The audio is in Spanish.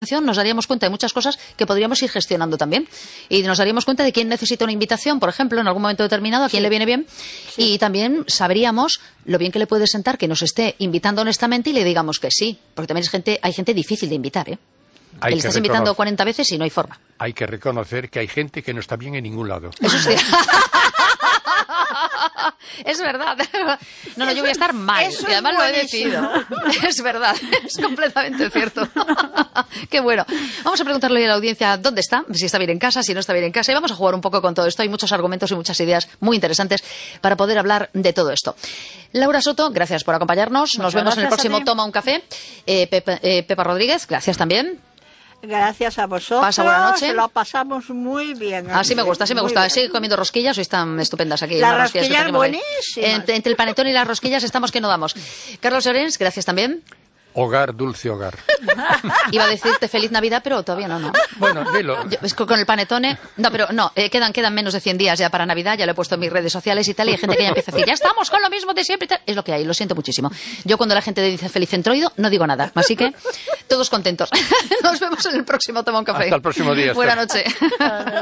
atención, nos daríamos cuenta de muchas cosas que podríamos ir gestionando también. Y nos daríamos cuenta de quién necesita una invitación, por ejemplo, en algún momento determinado, a quién le viene bien. Sí. Y también sabríamos lo bien que le puede sentar que nos esté invitando honestamente y le digamos que sí. Porque también hay gente difícil de invitar, ¿eh? Le estás invitando 40 veces y no hay forma. Hay que reconocer que hay gente que no está bien en ningún lado. Eso sí. Es verdad. No, yo voy a estar mal. Eso y además es lo he decidido. Es verdad. Es completamente cierto. Qué bueno. Vamos a preguntarle a la audiencia dónde está, si está bien en casa, si no está bien en casa. Y vamos a jugar un poco con todo esto. Hay muchos argumentos y muchas ideas muy interesantes para poder hablar de todo esto. Laura Soto, gracias por acompañarnos. Nos vemos en el próximo Toma un Café. Pepa Rodríguez, gracias también. Gracias a vosotros. Pasa buena noche. Lo pasamos muy bien. Así me gusta, así me gusta. Sigue comiendo rosquillas, sois tan estupendas aquí. Las rosquillas buenísimas. Entre el panetón y las rosquillas estamos que no damos. Carlos Llorens, gracias también. Hogar, dulce hogar. Iba a decirte feliz Navidad, pero todavía no. Bueno, dilo. Es que con el panetone... No, pero no, quedan menos de 100 días ya para Navidad, ya lo he puesto en mis redes sociales y tal, y hay gente que ya empieza a decir, ya estamos con lo mismo de siempre y tal. Es lo que hay, lo siento muchísimo. Yo cuando la gente dice feliz centroído, no digo nada. Así que, todos contentos. Nos vemos en el próximo Toma un Café. Hasta el próximo día. Buena noche.